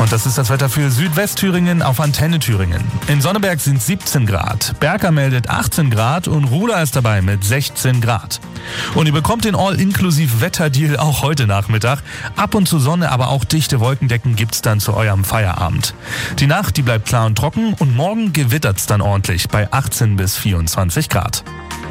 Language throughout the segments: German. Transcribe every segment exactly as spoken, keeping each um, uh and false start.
Und das ist das Wetter für Südwestthüringen auf Antenne Thüringen. In Sonneberg sind siebzehn Grad, Berka meldet achtzehn Grad und Ruda ist dabei mit sechzehn Grad. Und ihr bekommt den All-Inklusiv-Wetterdeal auch heute Nachmittag. Ab und zu Sonne, aber auch dichte Wolkendecken gibt's dann zu eurem Feierabend. Die Nacht, die bleibt klar und trocken und morgen gewittert's dann ordentlich bei achtzehn bis vierundzwanzig Grad.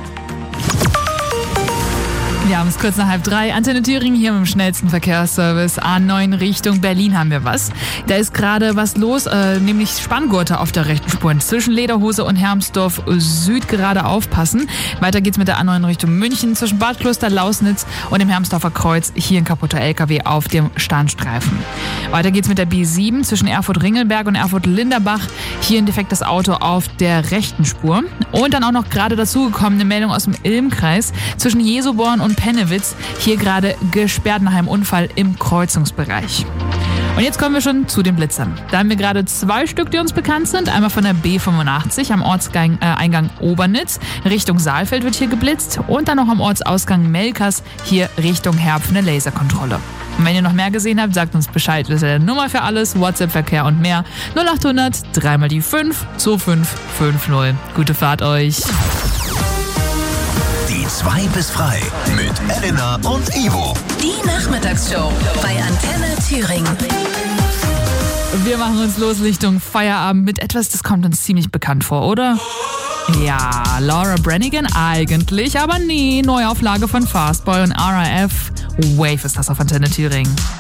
Wir haben es kurz nach halb drei. Antenne Thüringen hier mit dem schnellsten Verkehrsservice. A neun Richtung Berlin haben wir was. Da ist gerade was los, äh, nämlich Spanngurte auf der rechten Spur. Zwischen Lederhose und Hermsdorf Süd gerade aufpassen. Weiter geht's mit der A neun Richtung München zwischen Bad Kloster, Lausnitz und dem Hermsdorfer Kreuz. Hier ein kaputter L K W auf dem Standstreifen. Weiter geht's mit der B sieben zwischen Erfurt-Ringelberg und Erfurt-Linderbach. Hier ein defektes Auto auf der rechten Spur. Und dann auch noch gerade dazugekommene Meldung aus dem Ilm-Kreis zwischen Jesoborn und Pennewitz, hier gerade gesperrt nach einem Unfall im Kreuzungsbereich. Und jetzt kommen wir schon zu den Blitzern. Da haben wir gerade zwei Stück, die uns bekannt sind. Einmal von der B fünfundachtzig am Ortseingang äh, Obernitz. Richtung Saalfeld wird hier geblitzt. Und dann noch am Ortsausgang Melkers, hier Richtung Herpf eine Laserkontrolle. Und wenn ihr noch mehr gesehen habt, sagt uns Bescheid. Das ist ja Nummer für alles, WhatsApp-Verkehr und mehr. null achthundert, drei mal die fünf, zwei fünf fünf null. Gute Fahrt euch. Die zwei bis frei mit Elena und Ivo. Die Nachmittagsshow bei Antenne Thüringen. Wir machen uns los Richtung Feierabend mit etwas, das kommt uns ziemlich bekannt vor, oder? Ja, Laura Branigan eigentlich, aber nee, Neuauflage von Fastboy und R A F. Wave ist das auf Antenne Thüringen.